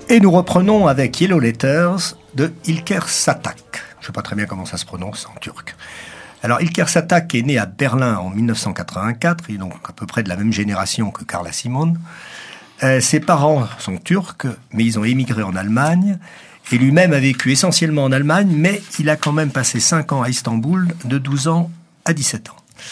Et nous reprenons avec Yellow Letters de İlker Satak. Je ne sais pas très bien comment ça se prononce en turc. Alors İlker Satak est né à Berlin en 1984, il est donc à peu près de la même génération que Carla Simon. Ses parents sont turcs, mais ils ont émigré en Allemagne. Et lui-même a vécu essentiellement en Allemagne, mais il a quand même passé 5 ans à Istanbul, de 12 ans à 17 ans.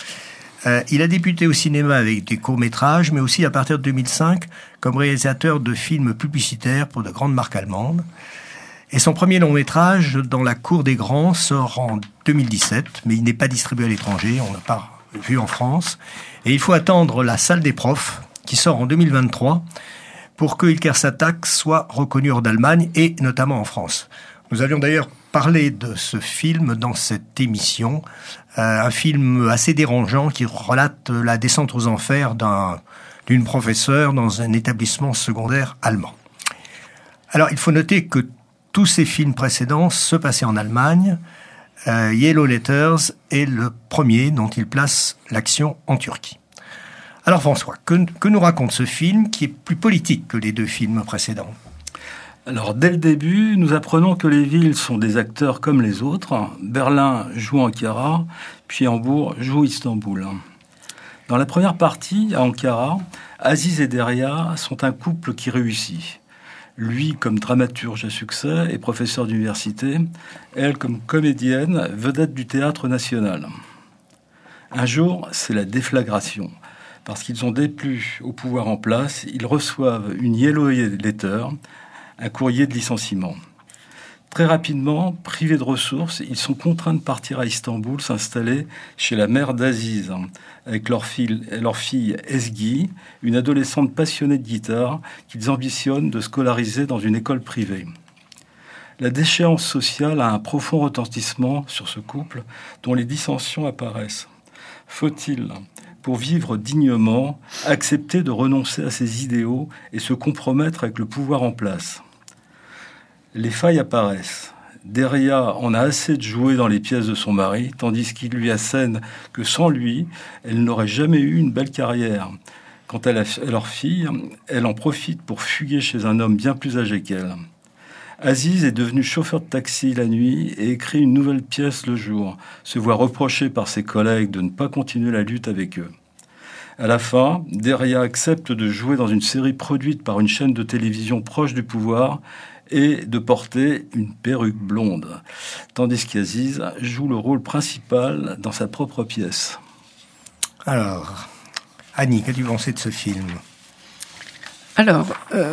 Il a débuté au cinéma avec des courts-métrages, mais aussi à partir de 2005 comme réalisateur de films publicitaires pour de grandes marques allemandes. Et son premier long-métrage, Dans la cour des grands, sort en 2017, mais il n'est pas distribué à l'étranger, on l'a pas vu en France. Et il faut attendre La salle des profs, qui sort en 2023, pour que İlker Satak soit reconnu hors d'Allemagne et notamment en France. Nous avions d'ailleurs parlé de ce film dans cette émission, un film assez dérangeant qui relate la descente aux enfers d'une professeure dans un établissement secondaire allemand. Alors, il faut noter que tous ces films précédents se passaient en Allemagne. Yellow Letters est le premier dont il place l'action en Turquie. Alors François, que nous raconte ce film qui est plus politique que les 2 films précédents ? Alors, dès le début, nous apprenons que les villes sont des acteurs comme les autres. Berlin joue Ankara, puis Hambourg joue Istanbul. Dans la première partie, à Ankara, Aziz et Derya sont un couple qui réussit. Lui comme dramaturge à succès et professeur d'université, elle comme comédienne, vedette du théâtre national. Un jour, c'est la déflagration. Parce qu'ils ont déplu au pouvoir en place, ils reçoivent une Yellow Letter, un courrier de licenciement. Très rapidement, privés de ressources, ils sont contraints de partir à Istanbul, s'installer chez la mère d'Aziz, avec leur fille Ezgi, une adolescente passionnée de guitare qu'ils ambitionnent de scolariser dans une école privée. La déchéance sociale a un profond retentissement sur ce couple dont les dissensions apparaissent. Faut-il, pour vivre dignement, accepter de renoncer à ses idéaux et se compromettre avec le pouvoir en place ? Les failles apparaissent. Derya en a assez de jouer dans les pièces de son mari, tandis qu'il lui assène que sans lui, elle n'aurait jamais eu une belle carrière. Quant à leur fille, elle en profite pour fuguer chez un homme bien plus âgé qu'elle. Aziz est devenu chauffeur de taxi la nuit et écrit une nouvelle pièce le jour, se voit reprocher par ses collègues de ne pas continuer la lutte avec eux. À la fin, Derya accepte de jouer dans une série produite par une chaîne de télévision proche du pouvoir et de porter une perruque blonde, tandis qu'Aziz joue le rôle principal dans sa propre pièce. Alors, Annie, qu'as-tu pensé de ce film ? Alors,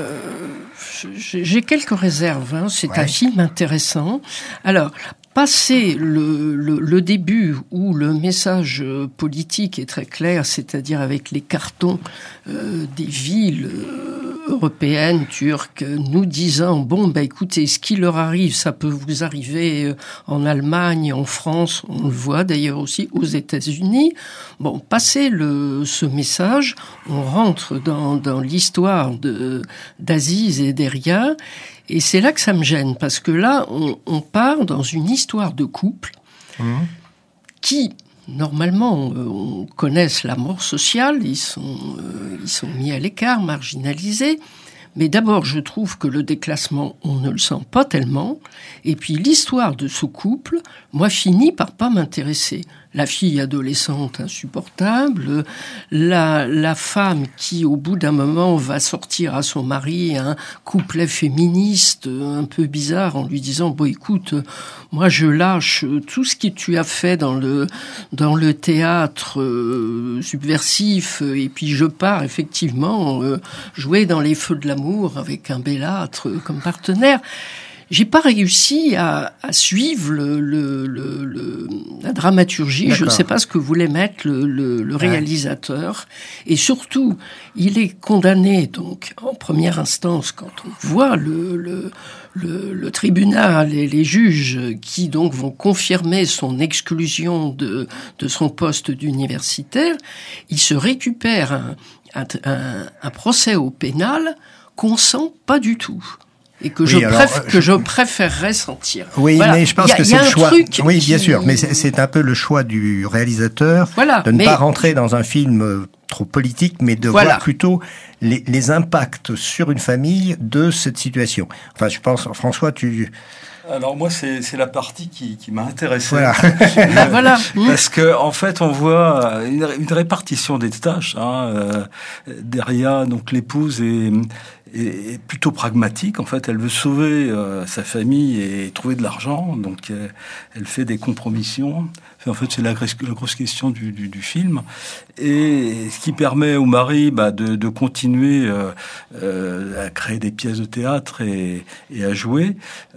j'ai quelques réserves. C'est un film intéressant. Alors, passé le début où le message politique est très clair, c'est-à-dire avec les cartons des villes européennes, turques, nous disant écoutez, ce qui leur arrive, ça peut vous arriver en Allemagne, en France, on le voit d'ailleurs aussi aux États-Unis. Passé ce message, on rentre dans l'histoire d'Aziz et Derya. Et c'est là que ça me gêne, parce que là, on part dans une histoire de couple qui, normalement, on connaisse la mort sociale, ils sont mis à l'écart, marginalisés. Mais d'abord, je trouve que le déclassement, on ne le sent pas tellement. Et puis, l'histoire de ce couple, moi, finit par pas m'intéresser. La fille adolescente insupportable, la femme qui, au bout d'un moment, va sortir à son mari un couplet féministe un peu bizarre en lui disant écoute, moi je lâche tout ce que tu as fait dans le théâtre subversif et puis je pars effectivement jouer dans les feux de l'amour avec un bellâtre comme partenaire. J'ai pas réussi à suivre la dramaturgie. D'accord. Je ne sais pas ce que voulait mettre le réalisateur. Et surtout, il est condamné, donc, en première instance, quand on voit le tribunal et les juges qui, donc, vont confirmer son exclusion de son poste d'universitaire, il se récupère un procès au pénal qu'on sent pas du tout. Et que je préférerais sentir. Oui, voilà. Mais je pense que c'est le choix. Bien sûr, mais c'est un peu le choix du réalisateur de ne pas rentrer dans un film trop politique, mais de voir plutôt les impacts sur une famille de cette situation. Enfin, je pense, François, Alors moi, c'est la partie qui m'a intéressé. Voilà. Voilà. Parce que en fait, on voit une répartition des tâches. Daria, donc l'épouse, est plutôt pragmatique. En fait, elle veut sauver sa famille et trouver de l'argent. Donc, elle fait des compromissions. En fait, c'est la grosse question du film. Et ce qui permet au mari de continuer à créer des pièces de théâtre et à jouer.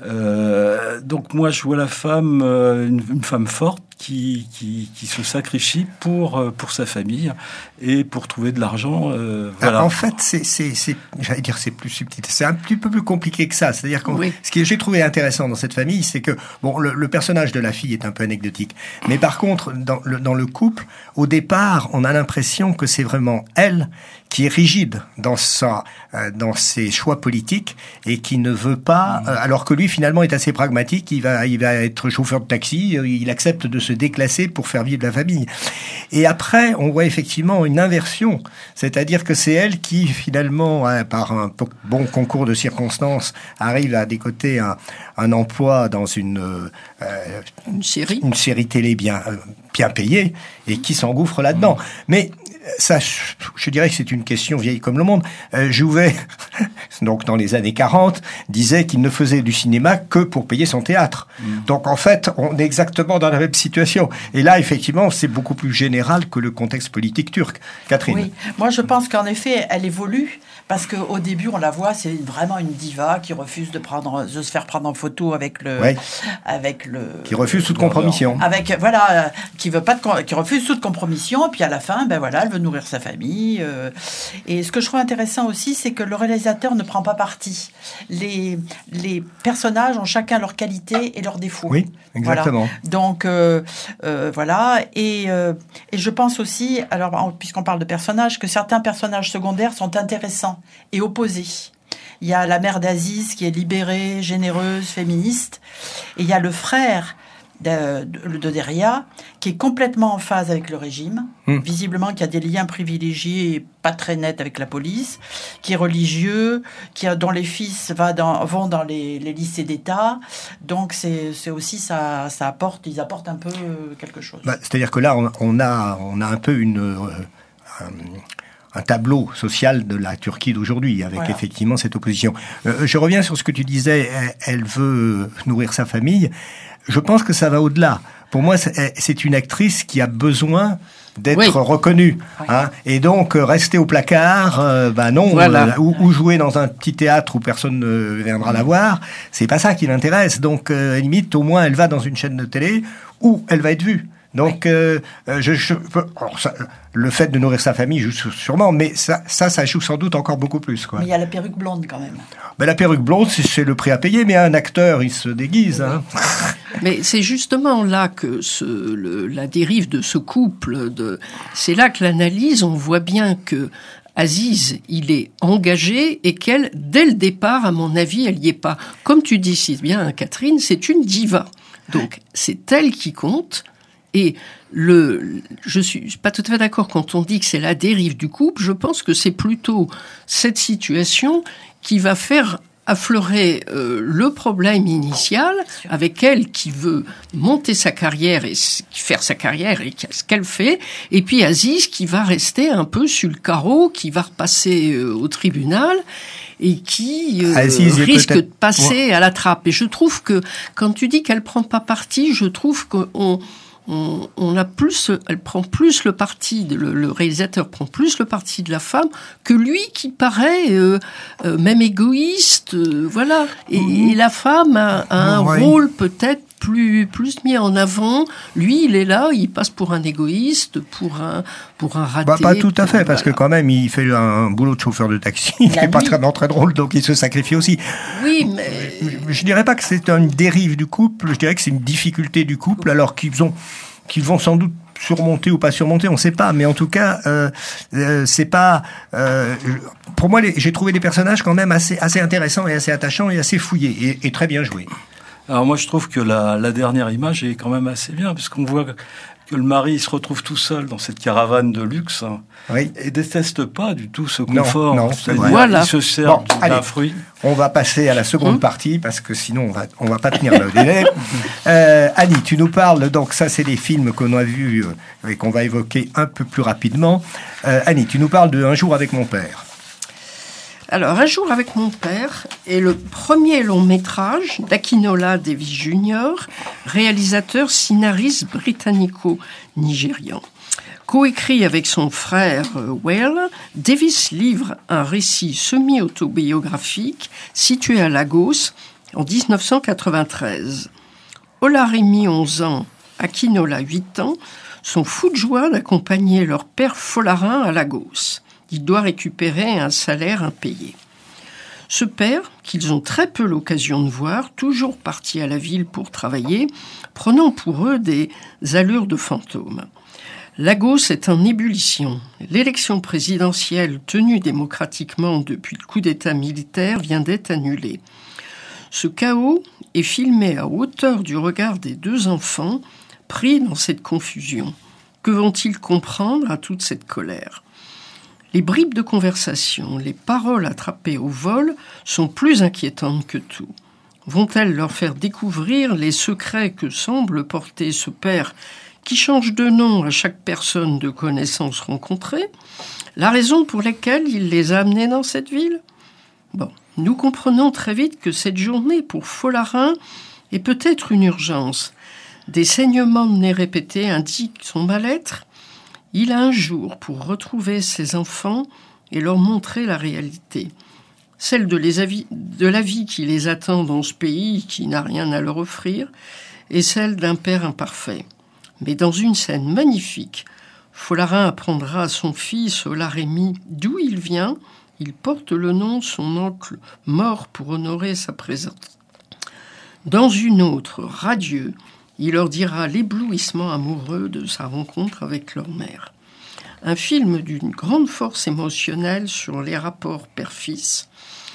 Donc moi, je vois la femme, une femme forte qui se sacrifie pour sa famille et pour trouver de l'argent. Voilà. En fait, j'allais dire, c'est plus subtil. C'est un petit peu plus compliqué que ça. C'est-à-dire que ce que j'ai trouvé intéressant dans cette famille, c'est que le personnage de la fille est un peu anecdotique, mais par contre, dans le couple, au départ, on a l'impression que c'est vraiment elle qui est rigide dans ses choix politiques et qui ne veut pas, alors que lui finalement est assez pragmatique. Il va être chauffeur de taxi, il accepte de se déclasser pour faire vivre la famille. Et après, on voit effectivement une inversion, c'est-à-dire que c'est elle qui finalement, par un bon concours de circonstances, arrive à décoter un emploi dans une série télé bien payée et qui s'engouffre là-dedans. Mais ça, je dirais que c'est une question vieille comme le monde. Jouvet, donc dans les années 40, disait qu'il ne faisait du cinéma que pour payer son théâtre. Donc en fait, on est exactement dans la même situation. Et là, effectivement, c'est beaucoup plus général que le contexte politique turc. Catherine. Oui, moi je pense qu'en effet, elle évolue. Parce qu'au début, on la voit, c'est vraiment une diva qui refuse de se faire prendre en photo avec le... Qui refuse toute compromission. Qui refuse toute compromission. Puis à la fin, elle veut nourrir sa famille. Et ce que je trouve intéressant aussi, c'est que le réalisateur ne prend pas parti. Les personnages ont chacun leurs qualités et leurs défauts. Oui, exactement. Voilà. Donc, voilà. Et je pense aussi, alors, puisqu'on parle de personnages, que certains personnages secondaires sont intéressants et opposés. Il y a la mère d'Aziz qui est libérée, généreuse, féministe, et il y a le frère de Daria qui est complètement en phase avec le régime, visiblement qui a des liens privilégiés et pas très nets avec la police, qui est religieux, dont les fils vont dans les lycées d'État. Donc c'est aussi ils apportent un peu quelque chose. C'est-à-dire que là on a un peu un tableau social de la Turquie d'aujourd'hui, avec effectivement cette opposition. Je reviens sur ce que tu disais, elle veut nourrir sa famille. Je pense que ça va au-delà. Pour moi, c'est une actrice qui a besoin d'être reconnue. Hein, et donc, rester au placard, non, ou jouer dans un petit théâtre où personne ne viendra la voir, c'est pas ça qui l'intéresse. Donc, limite, au moins, elle va dans une chaîne de télé où elle va être vue. Donc, le fait de nourrir sa famille joue sûrement, mais ça joue sans doute encore beaucoup plus, quoi. Mais il y a la perruque blonde, quand même. La perruque blonde, c'est le prix à payer, mais un acteur, il se déguise. Hein. Mais c'est justement là que la dérive de ce couple, c'est là que l'analyse, on voit bien que Aziz, il est engagé et qu'elle, dès le départ, à mon avis, elle n'y est pas. Comme tu dis si bien, Catherine, c'est une diva. Donc, c'est elle qui compte. Et je suis pas tout à fait d'accord quand on dit que c'est la dérive du couple. Je pense que c'est plutôt cette situation qui va faire affleurer le problème initial avec elle qui veut monter sa carrière et faire sa carrière et ce qu'elle fait. Et puis Aziz qui va rester un peu sur le carreau, qui va repasser au tribunal et qui risque de passer à la trappe. Et je trouve que quand tu dis qu'elle prend pas parti, je trouve elle prend plus le parti, le réalisateur prend plus le parti de la femme que lui qui paraît même égoïste, voilà. Et la femme a un rôle peut-être plus mis en avant. Lui, il est là, il passe pour un égoïste, pour un raté. Pas tout à fait, parce que quand même, il fait un boulot de chauffeur de taxi qui n'est pas très drôle, donc il se sacrifie aussi. Oui, mais... Je dirais pas que c'est une dérive du couple, je dirais que c'est une difficulté du couple, alors qu'ils vont sans doute surmonter ou pas surmonter, on ne sait pas, mais en tout cas, c'est pas... pour moi, j'ai trouvé les personnages quand même assez intéressants et assez attachants et assez fouillés, et très bien joués. Alors moi je trouve que la dernière image est quand même assez bien, parce qu'on voit que le mari se retrouve tout seul dans cette caravane de luxe et déteste pas du tout ce confort. Non, c'est-à-dire voilà. il se sert d'un fruit. On va passer à la seconde partie parce que sinon on va pas tenir le délai. Annie, tu nous parles, donc ça c'est des films qu'on a vus et qu'on va évoquer un peu plus rapidement. Annie, tu nous parles de Un jour avec mon père. Alors, Un jour avec mon père est le premier long métrage d'Akinola Davis Jr., réalisateur scénariste britannico-nigérian. Coécrit avec son frère Will, Davis livre un récit semi-autobiographique situé à Lagos en 1993. Olaremi, 11 ans, Akinola, 8 ans, sont fous de joie d'accompagner leur père Folarin à Lagos. Il doit récupérer un salaire impayé. Ce père, qu'ils ont très peu l'occasion de voir, toujours parti à la ville pour travailler, prenant pour eux des allures de fantôme. Lagos est en ébullition. L'élection présidentielle tenue démocratiquement depuis le coup d'État militaire vient d'être annulée. Ce chaos est filmé à hauteur du regard des deux enfants, pris dans cette confusion. Que vont-ils comprendre à toute cette colère ? Les bribes de conversation, les paroles attrapées au vol sont plus inquiétantes que tout. Vont-elles leur faire découvrir les secrets que semble porter ce père qui change de nom à chaque personne de connaissance rencontrée? La raison pour laquelle il les a amenés dans cette ville? Bon, nous comprenons très vite que cette journée pour Folarin est peut-être une urgence. Des saignements de nez répétés indiquent son mal-être. Il a un jour pour retrouver ses enfants et leur montrer la réalité. Celle de la vie qui les attend dans ce pays qui n'a rien à leur offrir et celle d'un père imparfait. Mais dans une scène magnifique, Folarin apprendra à son fils Olaremi d'où il vient. Il porte le nom de son oncle mort pour honorer sa présence. Dans une autre, radieux, il leur dira l'éblouissement amoureux de sa rencontre avec leur mère. Un film d'une grande force émotionnelle sur les rapports père-fils.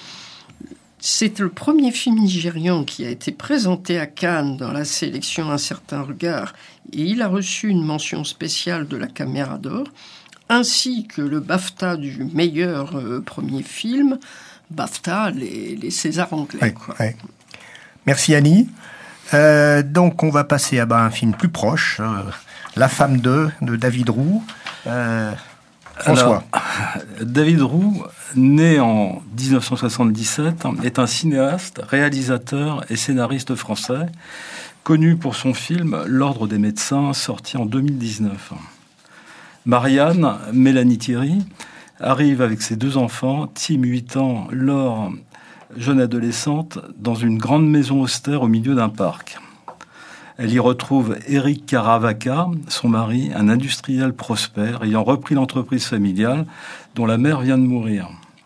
C'est le premier film nigérian qui a été présenté à Cannes dans la sélection Un certain regard et il a reçu une mention spéciale de la Caméra d'Or, ainsi que le BAFTA du meilleur premier film. BAFTA, les Césars anglais. Ouais. Merci Annie. Donc on va passer à un film plus proche, La femme de David Roux. François. Alors, David Roux, né en 1977, est un cinéaste, réalisateur et scénariste français, connu pour son film L'Ordre des médecins, sorti en 2019. Marianne, Mélanie Thierry, arrive avec ses deux enfants, Tim, 8 ans, Laure, jeune adolescente, dans une grande maison austère au milieu d'un parc. Elle y retrouve Éric Caravaca, son mari, un industriel prospère, ayant repris l'entreprise familiale dont la mère vient de mourir.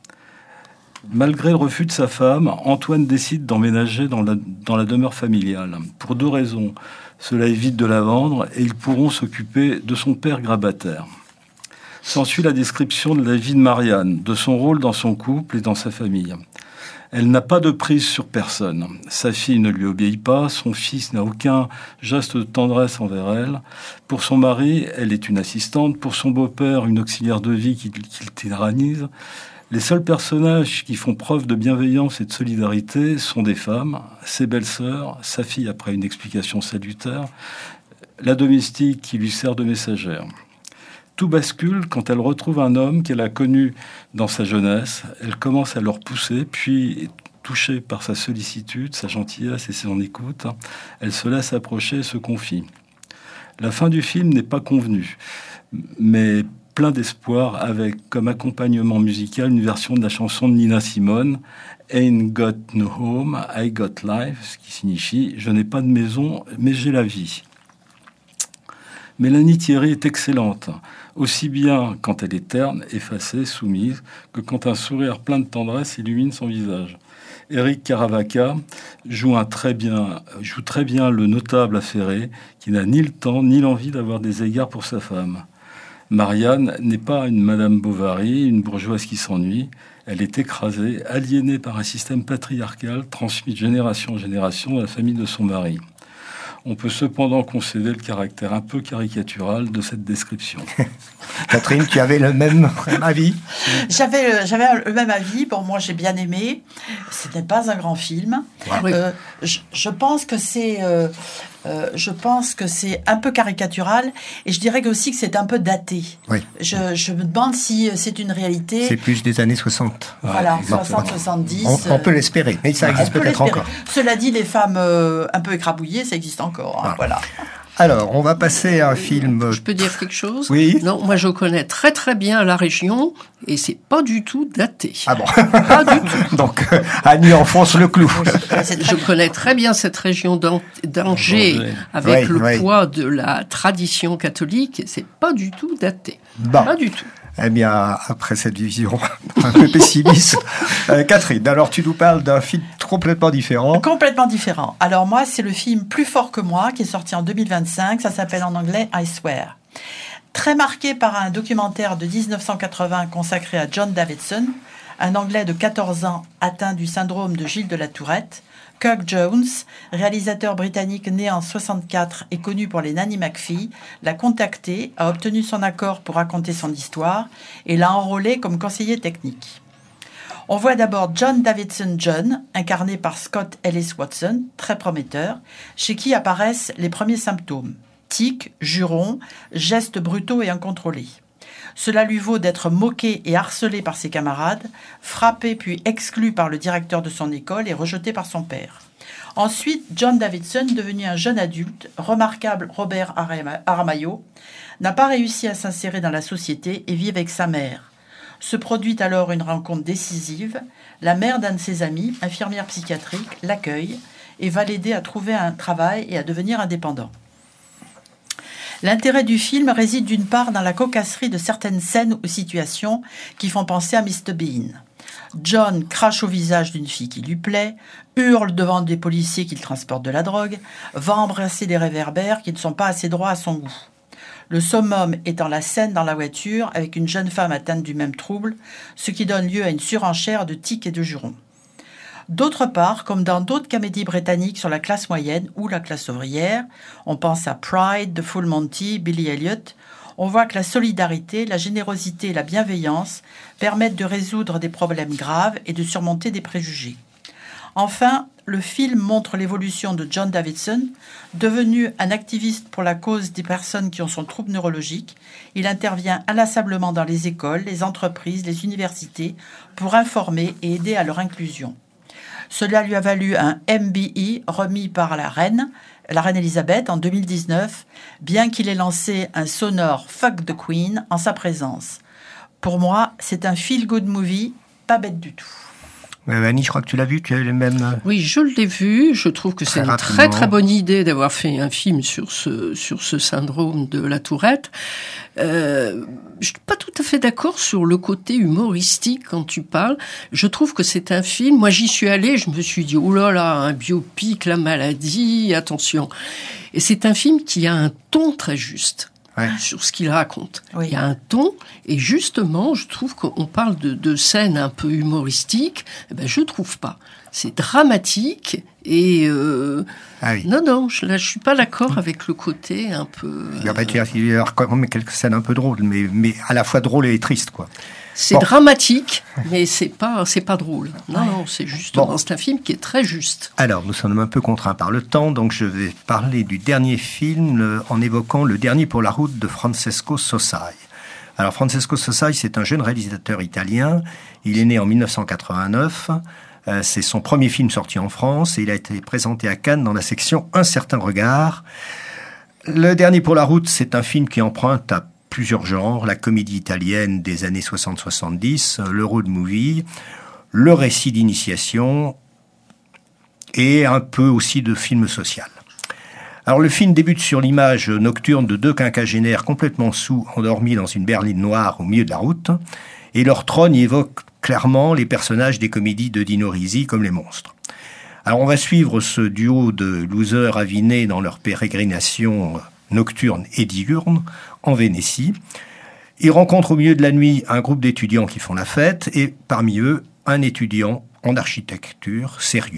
Malgré le refus de sa femme, Antoine décide d'emménager dans la demeure familiale. Pour 2 raisons. Cela évite de la vendre et ils pourront s'occuper de son père grabataire. S'ensuit la description de la vie de Marianne, de son rôle dans son couple et dans sa famille. Elle n'a pas de prise sur personne. Sa fille ne lui obéit pas, son fils n'a aucun geste de tendresse envers elle. Pour son mari, elle est une assistante. Pour son beau-père, une auxiliaire de vie qu'il tyrannise. Les seuls personnages qui font preuve de bienveillance et de solidarité sont des femmes, ses belles-sœurs, sa fille après une explication salutaire, la domestique qui lui sert de messagère. Tout bascule quand elle retrouve un homme qu'elle a connu dans sa jeunesse. Elle commence à le repousser, puis, touchée par sa sollicitude, sa gentillesse et son écoute, elle se laisse approcher et se confie. La fin du film n'est pas convenue, mais plein d'espoir, avec comme accompagnement musical une version de la chanson de Nina Simone, Ain't Got No Home, I Got Life, ce qui signifie « Je n'ai pas de maison, mais j'ai la vie ». Mélanie Thierry est excellente, aussi bien quand elle est terne, effacée, soumise, que quand un sourire plein de tendresse illumine son visage. Éric Caravaca joue très bien le notable affairé qui n'a ni le temps ni l'envie d'avoir des égards pour sa femme. Marianne n'est pas une Madame Bovary, une bourgeoise qui s'ennuie. Elle est écrasée, aliénée par un système patriarcal transmis de génération en génération à la famille de son mari. On peut cependant concéder le caractère un peu caricatural de cette description. Catherine, tu avais le même avis? J'avais le même avis. Bon, moi, j'ai bien aimé. Ce n'est pas un grand film. Ouais. Je pense que c'est un peu caricatural, et je dirais aussi que c'est un peu daté. Oui. Je me demande si c'est une réalité. C'est plus des années 60. Voilà, Non, 60-70. on peut l'espérer, mais ça existe peut-être encore. Cela dit, les femmes un peu écrabouillées, ça existe encore. Hein, voilà. Alors, on va passer à un film... Je peux dire quelque chose? Oui. Non, moi je connais très très bien la région et c'est pas du tout daté. Ah bon? Pas du tout. Donc, Annie enfonce le clou. Je connais très bien cette région d'Angers avec le poids de la tradition catholique et c'est pas du tout daté. Bon. Pas du tout. Eh bien, après cette vision un peu pessimiste, Catherine, alors tu nous parles d'un film complètement différent. Complètement différent. Alors moi, c'est le film Plus fort que moi, qui est sorti en 2025. Ça s'appelle en anglais I Swear. Très marqué par un documentaire de 1980 consacré à John Davidson, un Anglais de 14 ans atteint du syndrome de Gilles de la Tourette. Kirk Jones, réalisateur britannique né en 64 et connu pour les Nanny McPhee, l'a contacté, a obtenu son accord pour raconter son histoire et l'a enrôlé comme conseiller technique. On voit d'abord John Davidson John, incarné par Scott Ellis Watson, très prometteur, chez qui apparaissent les premiers symptômes: tics, jurons, gestes brutaux et incontrôlés. Cela lui vaut d'être moqué et harcelé par ses camarades, frappé puis exclu par le directeur de son école et rejeté par son père. Ensuite, John Davidson, devenu un jeune adulte, remarquable Robert Aramayo, n'a pas réussi à s'insérer dans la société et vit avec sa mère. Se produit alors une rencontre décisive. La mère d'un de ses amis, infirmière psychiatrique, l'accueille et va l'aider à trouver un travail et à devenir indépendant. L'intérêt du film réside d'une part dans la cocasserie de certaines scènes ou situations qui font penser à Mr. Bean. John crache au visage d'une fille qui lui plaît, hurle devant des policiers qui transportent de la drogue, va embrasser des réverbères qui ne sont pas assez droits à son goût. Le summum étant la scène dans la voiture avec une jeune femme atteinte du même trouble, ce qui donne lieu à une surenchère de tics et de jurons. D'autre part, comme dans d'autres comédies britanniques sur la classe moyenne ou la classe ouvrière, on pense à Pride de Full Monty, Billy Elliot, on voit que la solidarité, la générosité et la bienveillance permettent de résoudre des problèmes graves et de surmonter des préjugés. Enfin, le film montre l'évolution de John Davidson, devenu un activiste pour la cause des personnes qui ont son trouble neurologique. Il intervient inlassablement dans les écoles, les entreprises, les universités pour informer et aider à leur inclusion. Cela lui a valu un MBE remis par la reine Elisabeth en 2019, bien qu'il ait lancé un sonore Fuck the Queen en sa présence. Pour moi, c'est un feel-good movie, pas bête du tout. Annie, je crois que tu l'as vu, tu as eu les mêmes... Oui, je l'ai vu. Je trouve que c'est une très très bonne idée d'avoir fait un film sur ce syndrome de la Tourette. Je suis pas tout à fait d'accord sur le côté humoristique quand tu parles. Je trouve que c'est un film. Moi, j'y suis allée, je me suis dit, oh là là, un biopic, la maladie, attention. Et c'est un film qui a un ton très juste. Ouais. Sur ce qu'il raconte. Oui. Il y a un ton, et justement, je trouve qu'on parle de scènes un peu humoristiques. Eh ben, je trouve pas. C'est dramatique, et ah oui. Non, je suis pas d'accord avec le côté un peu... Il y a quand même quelques scènes un peu drôles, mais à la fois drôles et tristes, quoi. C'est dramatique, mais c'est pas drôle. Non, c'est justement, c'est un film qui est très juste. Alors, nous sommes un peu contraints par le temps, donc je vais parler du dernier film en évoquant Le Dernier pour la route de Francesco Sossai. Alors, Francesco Sossai, c'est un jeune réalisateur italien. Il est né en 1989. C'est son premier film sorti en France et il a été présenté à Cannes dans la section Un certain regard. Le Dernier pour la route, c'est un film qui emprunte à plusieurs genres, la comédie italienne des années 60-70, le road movie, le récit d'initiation et un peu aussi de film social. Alors le film débute sur l'image nocturne de deux quinquagénaires complètement saouls, endormis dans une berline noire au milieu de la route, et leur trône y évoque clairement les personnages des comédies de Dino Risi comme les monstres. Alors on va suivre ce duo de losers avinés dans leur pérégrination nocturne et diurne en Vénétie. Ils rencontrent au milieu de la nuit un groupe d'étudiants qui font la fête et parmi eux, un étudiant en architecture, sérieux,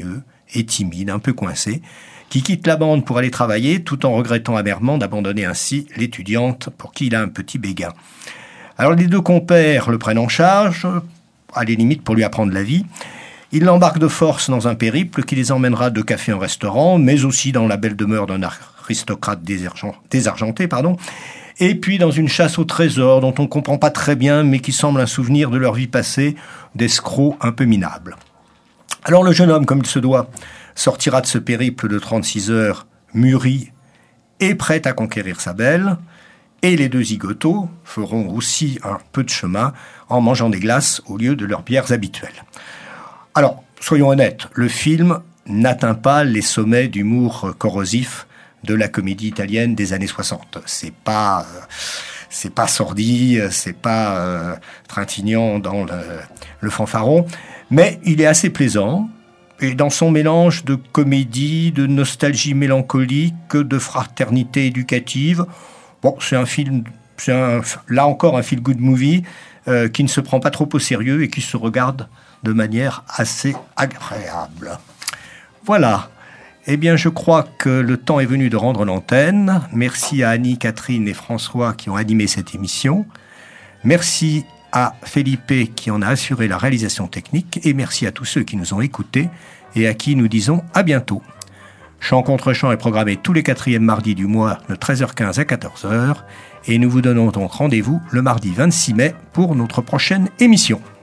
et timide, un peu coincé, qui quitte la bande pour aller travailler tout en regrettant amèrement d'abandonner ainsi l'étudiante pour qui il a un petit béguin. Alors les deux compères le prennent en charge, à les limites pour lui apprendre la vie. Ils l'embarquent de force dans un périple qui les emmènera de café en restaurant, mais aussi dans la belle demeure d'un aristocrate désargenté, et puis dans une chasse au trésor dont on ne comprend pas très bien, mais qui semble un souvenir de leur vie passée, d'escrocs un peu minables. Alors le jeune homme, comme il se doit, sortira de ce périple de 36 heures, mûri et prêt à conquérir sa belle, et les deux zigotos feront aussi un peu de chemin en mangeant des glaces au lieu de leurs bières habituelles. Alors, soyons honnêtes, le film n'atteint pas les sommets d'humour corrosif de la comédie italienne des années 60. C'est pas sordide, c'est pas trintignant dans le fanfaron, mais il est assez plaisant. Et dans son mélange de comédie, de nostalgie mélancolique, de fraternité éducative, c'est un film, là encore un feel-good movie qui ne se prend pas trop au sérieux et qui se regarde de manière assez agréable. Voilà. Eh bien, je crois que le temps est venu de rendre l'antenne. Merci à Annie, Catherine et François qui ont animé cette émission. Merci à Felipe qui en a assuré la réalisation technique. Et merci à tous ceux qui nous ont écoutés et à qui nous disons à bientôt. Chant contre chant est programmé tous les 4e mardis du mois de 13h15 à 14h. Et nous vous donnons donc rendez-vous le mardi 26 mai pour notre prochaine émission.